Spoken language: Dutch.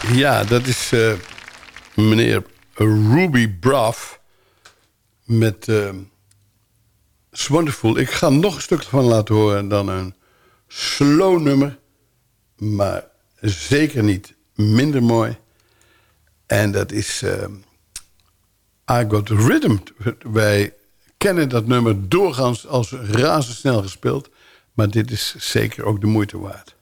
Ja, dat is meneer Ruby Braff met It's Wonderful. Ik ga nog een stuk van laten horen dan een slow nummer, maar zeker niet minder mooi. En dat is I Got the Rhythm. Wij kennen dat nummer doorgaans als razendsnel gespeeld, maar dit is zeker ook de moeite waard.